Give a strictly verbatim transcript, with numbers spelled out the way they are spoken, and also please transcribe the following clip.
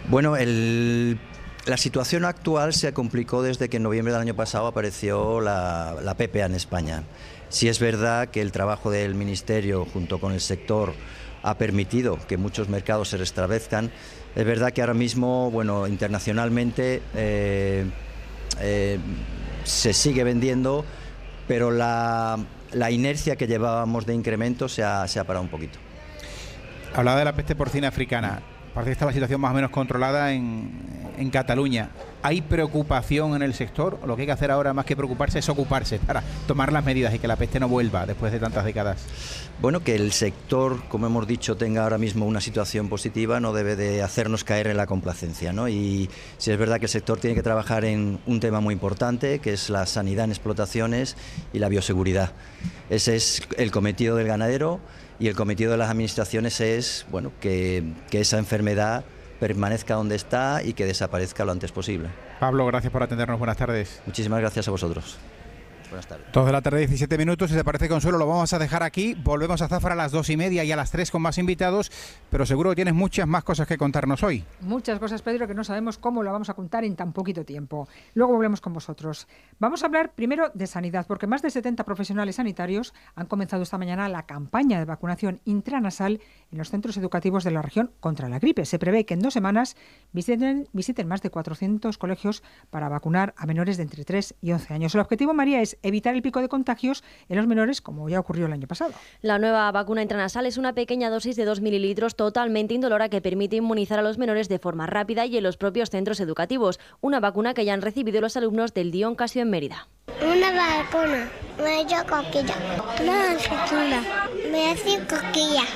Bueno, el, la situación actual se complicó desde que en noviembre del año pasado apareció la, la P P A en España. Sí es verdad que el trabajo del Ministerio junto con el sector ha permitido que muchos mercados se restablezcan. Es verdad que ahora mismo, bueno, internacionalmente eh, eh, se sigue vendiendo, pero la, la inercia que llevábamos de incremento se ha, se ha parado un poquito. Hablaba de la peste porcina africana. Parece que está la situación más o menos controlada en, en Cataluña. ¿Hay preocupación en el sector? Lo que hay que hacer ahora, más que preocuparse, es ocuparse para tomar las medidas y que la peste no vuelva después de tantas décadas. Bueno, que el sector, como hemos dicho, tenga ahora mismo una situación positiva no debe de hacernos caer en la complacencia, ¿no? Y si es verdad que el sector tiene que trabajar en un tema muy importante, que es la sanidad en explotaciones y la bioseguridad. Ese es el cometido del ganadero. Y el cometido de las administraciones es, bueno, que, que esa enfermedad permanezca donde está y que desaparezca lo antes posible. Pablo, gracias por atendernos. Buenas tardes. Muchísimas gracias a vosotros. Buenas tardes. dos de la tarde, diecisiete minutos. Si te parece, Consuelo, lo vamos a dejar aquí. Volvemos a Zafra a las dos y media y a las tres con más invitados, pero seguro que tienes muchas más cosas que contarnos hoy. Muchas cosas, Pedro, que no sabemos cómo lo vamos a contar en tan poquito tiempo. Luego volvemos con vosotros. Vamos a hablar primero de sanidad, porque más de setenta profesionales sanitarios han comenzado esta mañana la campaña de vacunación intranasal en los centros educativos de la región contra la gripe. Se prevé que en dos semanas visiten, visiten más de cuatrocientos colegios para vacunar a menores de entre tres y once años. El objetivo, María, es evitar el pico de contagios en los menores, como ya ocurrió el año pasado. La nueva vacuna intranasal es una pequeña dosis de dos mililitros totalmente indolora que permite inmunizar a los menores de forma rápida y en los propios centros educativos. Una vacuna que ya han recibido los alumnos del Dion Casio en Mérida. Una vacuna, me he hecho coquilla. Una vacuna, me hace coquilla.